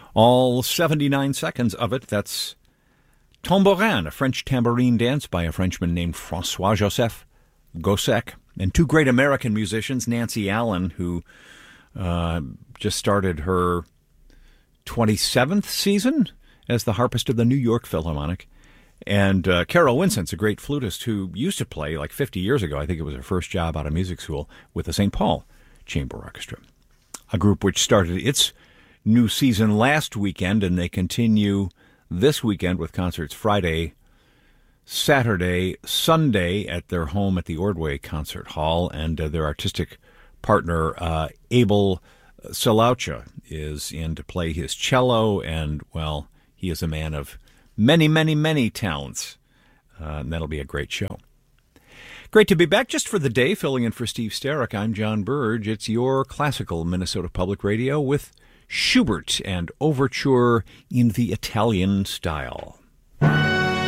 All 79 seconds of it. That's Tambourin, a French tambourine dance by a Frenchman named François-Joseph Gossec, and two great American musicians, Nancy Allen, who just started her 27th season as the harpist of the New York Philharmonic, and Carol Winsent's a great flutist who used to play like 50 years ago. I think it was her first job out of music school with the St. Paul Chamber Orchestra, a group which started its new season last weekend, and they continue this weekend with concerts Friday, Saturday, Sunday at their home at the Ordway Concert Hall, and their artistic partner, Abel Salaucha, is in to play his cello, and, well, he is a man of many, many, many talents, and that'll be a great show. Great to be back just for the day, filling in for Steve Sterrick. I'm John Burge. It's your classical Minnesota Public Radio with Schubert and Overture in the Italian style.